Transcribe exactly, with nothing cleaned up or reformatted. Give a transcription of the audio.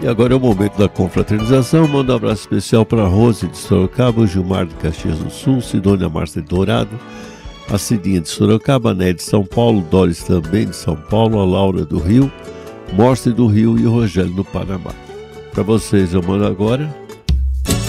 E agora é o momento da confraternização. Manda um abraço especial para a Rose de Sorocaba, o Gilmar de Caxias do Sul, Sidônia Márcia de Dourado, a Cidinha de Sorocaba, a Né de São Paulo, Doris também de São Paulo, a Laura do Rio, Morse do Rio e o Rogério do Panamá. Para vocês eu mando agora